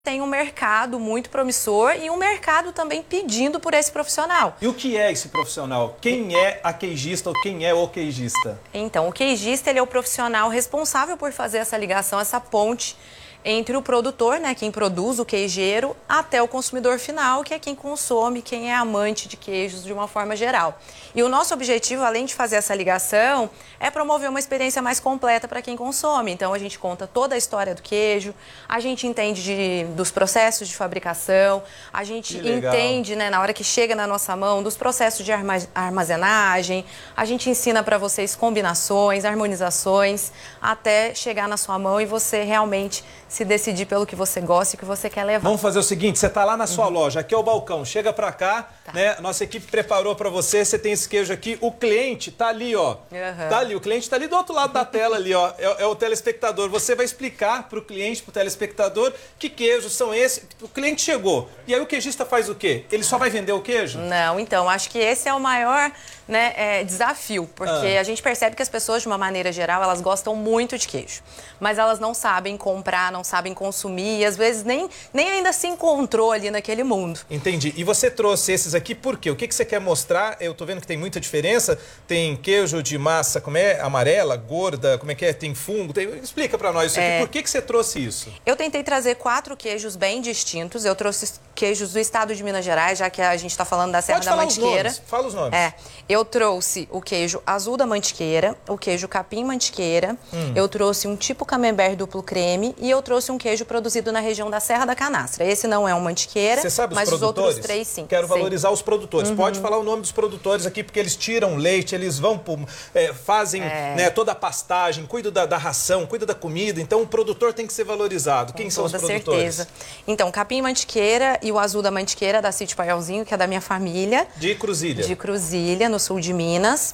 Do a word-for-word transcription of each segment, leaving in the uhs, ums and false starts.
Tem um mercado muito promissor e um mercado também pedindo por esse profissional. E o que é esse profissional? Quem é a queijista ou quem é o queijista? Então, o queijista ele é o profissional responsável por fazer essa ligação, essa ponte entre o produtor, né, quem produz o queijeiro, até o consumidor final, que é quem consome, quem é amante de queijos de uma forma geral. E o nosso objetivo, além de fazer essa ligação, é promover uma experiência mais completa para quem consome. Então, a gente conta toda a história do queijo, a gente entende de, dos processos de fabricação, a gente entende, né, na hora que chega na nossa mão, dos processos de armazenagem, a gente ensina para vocês combinações, harmonizações, até chegar na sua mão e você realmente se decidir pelo que você gosta e que você quer levar. Vamos fazer o seguinte, você está lá na sua uhum. loja, aqui é o balcão, chega para cá, tá. né? Nossa equipe preparou para você, você tem esse queijo aqui, o cliente tá ali, ó. Uhum. Tá ali, o cliente tá ali do outro lado da tela ali, ó. É, é o telespectador. Você vai explicar para o cliente, para o telespectador, que queijos são esses. O cliente chegou. E aí o queijista faz o quê? Ele só vai vender o queijo? Não, então, acho que esse é o maior, né, é, desafio, porque ah. a gente percebe que as pessoas, de uma maneira geral, elas gostam muito de queijo, mas elas não sabem comprar, não sabem consumir e às vezes nem, nem ainda se encontrou ali naquele mundo. Entendi. E você trouxe esses aqui por quê? O que, que você quer mostrar? Eu tô vendo que tem muita diferença. Tem queijo de massa, como é? Amarela, gorda, como é que é? Tem fungo? Tem... Explica pra nós isso aqui. É... Por que, que você trouxe isso? Eu tentei trazer quatro queijos bem distintos. Eu trouxe queijos do estado de Minas Gerais, já que a gente tá falando da Serra Pode da falar Mantiqueira. Os nomes. Fala os nomes. É. Eu trouxe o queijo azul da Mantiqueira, o queijo capim Mantiqueira, hum. eu trouxe um tipo camembert duplo creme e eu trouxe um queijo produzido na região da Serra da Canastra. Esse não é um Mantiqueira, sabe os mas produtores? Os outros três sim. Quero sim. valorizar os produtores. Uhum. Pode falar o nome dos produtores aqui, porque eles tiram leite, eles vão, é, fazem é. né, toda a pastagem, cuidam da, da ração, cuidam da comida. Então o produtor tem que ser valorizado. Quem Com são os toda produtores? certeza. Então, capim Mantiqueira e o azul da Mantiqueira, da Sítio Paialzinho, que é da minha família. De Cruzília. De Cruzília, no sul de Minas.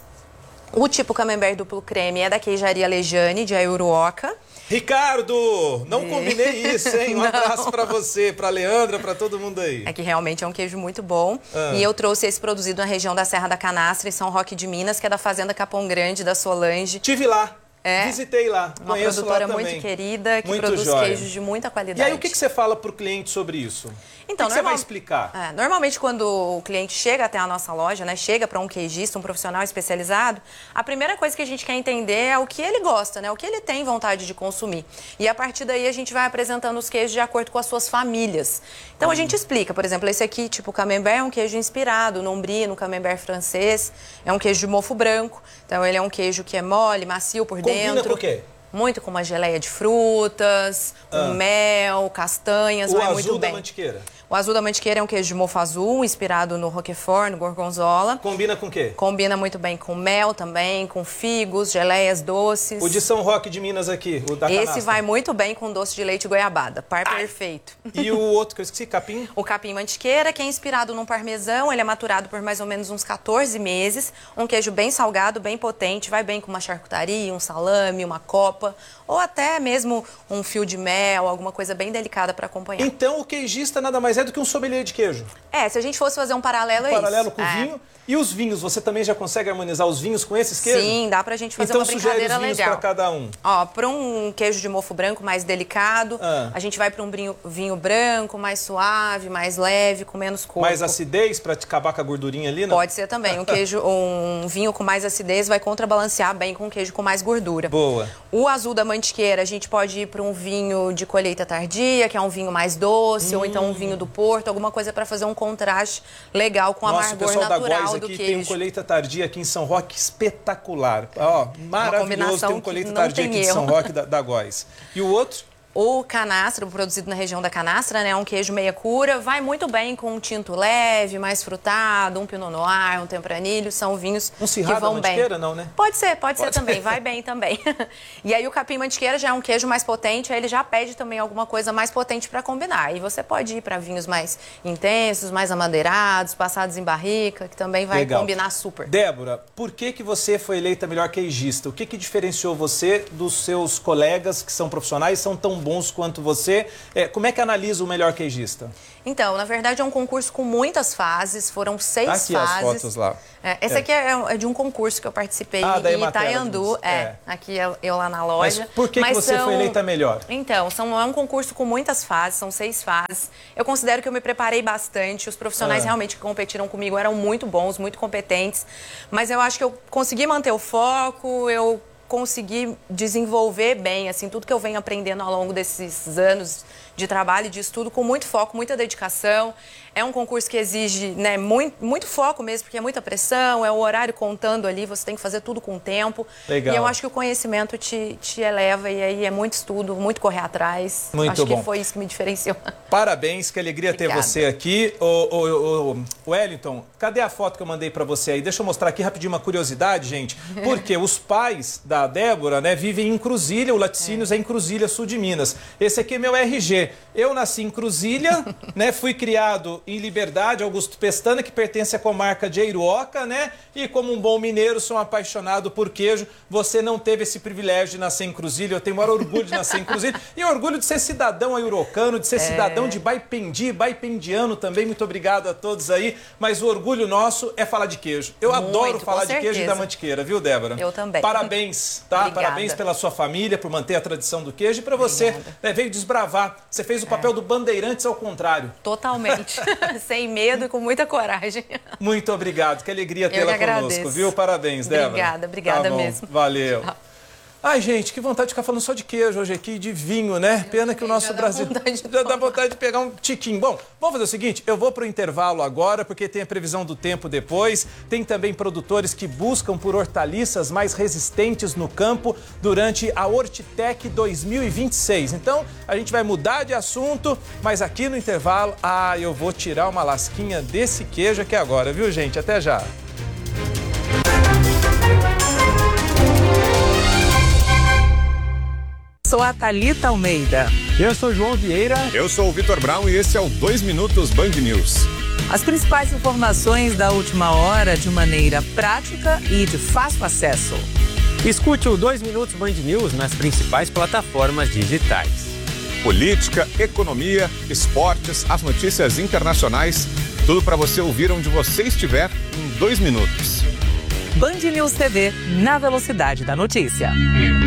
O tipo camembert duplo creme é da queijaria Lejane, de Aiuruoca. Ricardo, não é. combinei isso, hein? Um não. abraço pra você, pra Leandra, pra todo mundo aí. É que realmente é um queijo muito bom. Ah. E eu trouxe esse produzido na região da Serra da Canastra, em São Roque de Minas, que é da Fazenda Capão Grande, da Solange. Tive lá. É, Visitei lá, uma conheço produtora lá muito também. querida, que muito produz jóia. queijos de muita qualidade. E aí, o que, que você fala para o cliente sobre isso? Então, o que, normal... que você vai explicar? É, normalmente, quando o cliente chega até a nossa loja, né, chega para um queijista, um profissional especializado, a primeira coisa que a gente quer entender é o que ele gosta, né, o que ele tem vontade de consumir. E a partir daí, a gente vai apresentando os queijos de acordo com as suas famílias. Então, hum. a gente explica, por exemplo, esse aqui, tipo camembert, é um queijo inspirado no brie, no camembert francês, é um queijo de mofo branco. Então, ele é um queijo que é mole, macio por Combina dentro. Com o quê? Muito com uma geleia de frutas, ah. um mel, castanhas, o vai azul muito bem. Da Mantiqueira. O azul da Mantiqueira é um queijo de mofo azul, inspirado no Roquefort, no Gorgonzola. Combina com o quê? Combina muito bem com mel também, com figos, geleias doces. O de São Roque de Minas aqui, o da Esse canastra. vai muito bem com doce de leite e goiabada, par Ai. perfeito. E o outro que eu esqueci, capim? O capim Mantiqueira, que é inspirado num parmesão, ele é maturado por mais ou menos uns quatorze meses. Um queijo bem salgado, bem potente, vai bem com uma charcutaria, um salame, uma copa, ou até mesmo um fio de mel, alguma coisa bem delicada para acompanhar. Então o queijista nada mais é do que um sommelier de queijo. É, se a gente fosse fazer um paralelo, um é isso. Paralelo com o é. vinho. E os vinhos, você também já consegue harmonizar os vinhos com esses queijos? Sim, dá pra gente fazer então, uma brincadeira legal. Então sugere os vinhos para cada um. Ó, para um queijo de mofo branco mais delicado, ah. a gente vai para um vinho, vinho branco mais suave, mais leve, com menos corpo. Mais acidez para acabar com a gordurinha ali, não? Pode ser também. Um queijo, um vinho com mais acidez vai contrabalancear bem com um queijo com mais gordura. Boa. O azul da Mantiqueira, a gente pode ir para um vinho de colheita tardia, que é um vinho mais doce, hum. ou então um vinho do Porto, alguma coisa para fazer um contraste legal com o Nossa, amargor o pessoal natural da Góis do aqui queijo. Tem um colheita tardia aqui em São Roque espetacular. Ó, maravilhoso, tem um colheita tardia aqui erro. em São Roque da, da Góis. E o outro? O canastra, produzido na região da Canastra, né, um queijo meia cura, vai muito bem com um tinto leve, mais frutado, um pinot noir, um tempranilho, são vinhos um que vão bem. Mantiqueira, não, né? Pode ser, pode, pode ser também, vai bem também. E aí o capim Mantiqueira já é um queijo mais potente, aí ele já pede também alguma coisa mais potente para combinar. E você pode ir para vinhos mais intensos, mais amadeirados, passados em barrica, que também vai Legal. combinar super. Débora, por que que você foi eleita melhor queijista? O que que diferenciou você dos seus colegas que são profissionais e são tão bons bons quanto você. É, como é que analisa o melhor queijista? Então, na verdade, é um concurso com muitas fases, foram seis tá aqui fases. As fotos lá. É, esse é. aqui é, é de um concurso que eu participei ah, em Itaiandu. É, é, aqui eu, eu lá na loja. Mas por que, Mas que você são... foi eleita melhor? Então, são, é um concurso com muitas fases, são seis fases. Eu considero que eu me preparei bastante, os profissionais é. realmente que competiram comigo eram muito bons, muito competentes, mas eu acho que eu consegui manter o foco, eu consegui desenvolver bem, assim, tudo que eu venho aprendendo ao longo desses anos de trabalho e de estudo, com muito foco, muita dedicação. É um concurso que exige, né, muito, muito foco mesmo, porque é muita pressão, é o horário contando ali, você tem que fazer tudo com tempo. Legal. E eu acho que o conhecimento te, te eleva, e aí é muito estudo, muito correr atrás. Muito acho bom. que foi isso que me diferenciou. Parabéns, que alegria Obrigada. ter você aqui. O, o, o, o Wellington, cadê a foto que eu mandei para você aí? Deixa eu mostrar aqui rapidinho uma curiosidade, gente. Porque os pais da Débora, né, vivem em Cruzília, o Laticínios é. é em Cruzília, sul de Minas. Esse aqui é meu R G. Eu nasci em Cruzília, né, fui criado em Liberdade, Augusto Pestana, que pertence à comarca de Eiruoca, né? E como um bom mineiro, sou um apaixonado por queijo. Você não teve esse privilégio de nascer em Cruzília, eu tenho o maior orgulho de nascer em Cruzília. E orgulho de ser cidadão aiurocano, de ser é. cidadão de Baipendi, baipendiano também. Muito obrigado a todos aí. Mas o orgulho nosso é falar de queijo. Eu Muito, adoro falar de queijo e da mantiqueira, viu, Débora? Eu também. Parabéns, tá? Obrigada. Parabéns pela sua família, por manter a tradição do queijo. E para você, né, veio desbravar. Você fez o papel é. do Bandeirantes ao contrário. Totalmente. Sem medo e com muita coragem. Muito obrigado. Que alegria tê-la conosco, viu? Parabéns, Débora. Obrigada, obrigada tá mesmo. Valeu. Tchau. Ai, gente, que vontade de ficar falando só de queijo hoje aqui, de vinho, né? Pena que o nosso Brasil já dá vontade de pegar um tiquinho. Bom, vamos fazer o seguinte, eu vou para o intervalo agora, porque tem a previsão do tempo depois. Tem também produtores que buscam por hortaliças mais resistentes no campo durante a Hortitec dois mil e vinte e seis. Então, a gente vai mudar de assunto, mas aqui no intervalo, ah, eu vou tirar uma lasquinha desse queijo aqui agora, viu, gente? Até já. Sou a Thalita Almeida. Eu sou João Vieira. Eu sou o Vitor Brown e esse é o dois Minutos Band News. As principais informações da última hora de maneira prática e de fácil acesso. Escute o dois Minutos Band News nas principais plataformas digitais. Política, economia, esportes, as notícias internacionais, tudo para você ouvir onde você estiver em dois minutos. Band News T V, na velocidade da notícia.